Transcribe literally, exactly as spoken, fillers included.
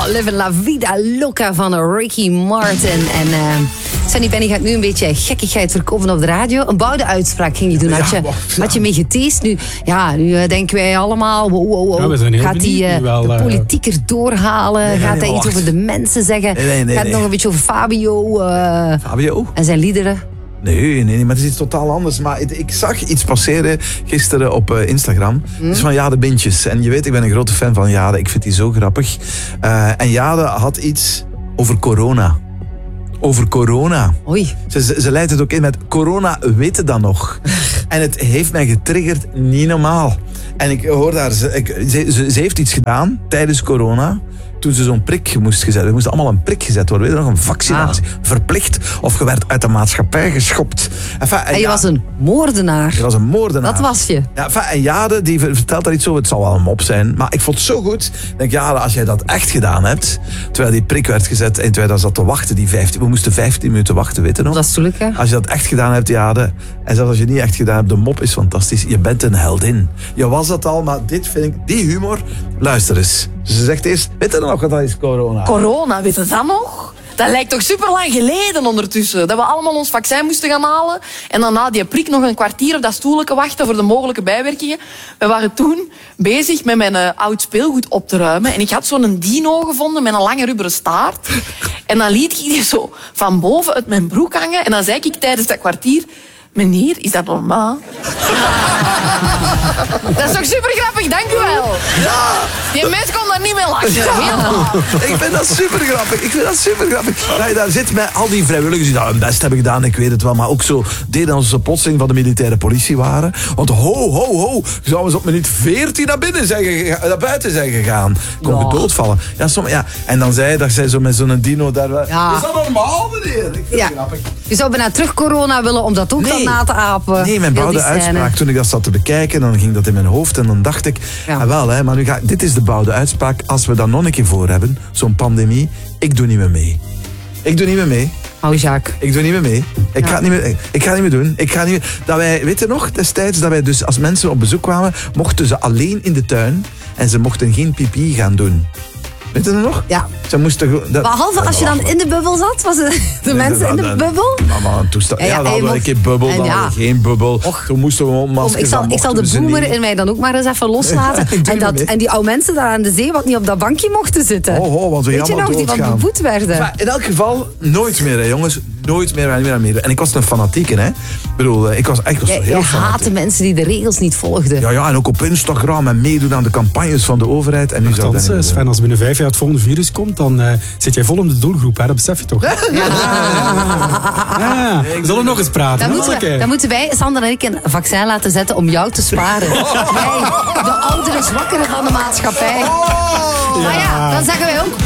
Living La Vida Loca van Ricky Martin. En uh, Sunny Benny gaat nu een beetje gekkigheid verkopen op de radio. Een bouwde uitspraak ging je doen. Had je, had je mee geteest? Nu, ja, nu uh, denken wij allemaal... Wow, wow, wow. Ja, we zijn heel gaat hij uh, wel, de politiek er doorhalen? Nee, gaat nee, hij nee, iets wacht. over de mensen zeggen? Nee, nee, nee, gaat het nee. nog een beetje over Fabio? Uh, Fabio? En zijn liederen? Nee, nee, nee, maar het is iets totaal anders. Maar het, ik zag iets passeren gisteren op uh, Instagram. Hmm? Dus van Jade Bintjes. En je weet, ik ben een grote fan van Jade. Ik vind die zo grappig. Uh, en Jade had iets over corona. Over corona. Oei. Ze, ze, ze leidt het ook in met corona, weten dan nog. En het heeft mij getriggerd, niet normaal. En ik hoor daar, ze, ik, ze, ze, ze heeft iets gedaan tijdens corona. Toen ze zo'n prik moest gezet. Er moest allemaal een prik gezet worden. Weet je nog, een vaccinatie. Ah. Verplicht. Of je werd uit de maatschappij geschopt. Enfin, en, en je ja, was een moordenaar. Je was een moordenaar. Dat was je. Ja, enfin, en Jade, die vertelt daar iets over. Het zal wel een mop zijn. Maar ik vond het zo goed. Ik denk, Jade, als jij dat echt gedaan hebt. Terwijl die prik werd gezet. En terwijl dat zat te wachten. Die vijftien, we moesten vijftien minuten wachten, weet je nog? Dat is toelijk, hè? Als je dat echt gedaan hebt, Jade. En zelfs als je het niet echt gedaan hebt, de mop is fantastisch. Je bent een heldin. Je was dat al, maar dit vind ik... Die humor... Luister eens. Ze zegt eerst, weet je nog wat dat is corona? Corona, weet je dat nog? Dat lijkt toch super lang geleden ondertussen. Dat we allemaal ons vaccin moesten gaan halen. En dan na die prik nog een kwartier op dat stoeletje wachten voor de mogelijke bijwerkingen. We waren toen bezig met mijn uh, oud speelgoed op te ruimen. En ik had zo'n dino gevonden met een lange rubberen staart. En dan liet ik die zo van boven uit mijn broek hangen. En dan zei ik tijdens dat kwartier... Meneer, is dat normaal? Dat is toch super grappig, dank u wel. Ja. Die mens kon daar niet mee lachen. Ja. Ik vind dat super grappig. Ik vind dat super grappig. Dat je daar zit met al die vrijwilligers die dat hun best hebben gedaan, ik weet het wel, maar ook zo deden als ze plotseling van de militaire politie waren. Want ho, ho, ho, zouden ze op minuut veertien naar binnen zijn gegaan, naar buiten zijn gegaan. Kon je ja. doodvallen. Ja, som, ja. En dan zei dat zij zo met zo'n dino daar... Ja. Is dat normaal, meneer? Ik vind ja. het grappig. Je zou bijna terug corona willen om dat ook nee. dan na te apen. Nee, mijn bouwde uitspraak, toen ik dat zat te bekijken, dan ging dat in mijn hoofd en dan dacht ik, ja. ah, wel, hè, maar nu ga, dit is de bouwde uitspraak, als we dat nog een keer voor hebben, zo'n pandemie, ik doe niet meer mee. Ik doe niet meer mee. Oh, Jacques. Ik doe niet meer mee. Ik, ja. ga, het niet meer, ik, ik ga het niet meer doen. Ik ga niet meer, dat wij, weet je nog, destijds, dat wij dus als mensen op bezoek kwamen, mochten ze alleen in de tuin en ze mochten geen pipi gaan doen. Weet je dat nog? Ja. Ze moesten... Dat, Behalve als je dan in de bubbel zat? Was het de nee, mensen in de bubbel? Maar een toestand. Ja, ja, dan hadden we een keer bubbel, dan ja. hadden we geen bubbel. Och. Toen moesten we om maskers. Ik zal, ik zal de boomer in mij dan ook maar eens even loslaten. Ja, en, dat, en die oude mensen daar aan de zee wat niet op dat bankje mochten zitten. Oh, oh, want we Weet je nog, die wat beboet werden. Maar in elk geval, nooit meer, hè, jongens. Nooit meer aan meer, meer. En ik was een fanatieke, hè. Ik bedoel, ik was echt was ja, heel je haatte mensen die de regels niet volgden. Ja, ja, en ook op Instagram en meedoen aan de campagnes van de overheid. En nu zou dat niet Sven, als binnen vijf jaar het volgende virus komt, dan uh, zit jij vol in de doelgroep, hè? Dat besef je toch? Ja. ja. ja. We zullen nog eens praten. Dan moeten, we, dan moeten wij, Sander en ik, een vaccin laten zetten om jou te sparen. Wij, de oudere zwakkeren van de maatschappij. Oh. Maar ja, dan zeggen wij ook...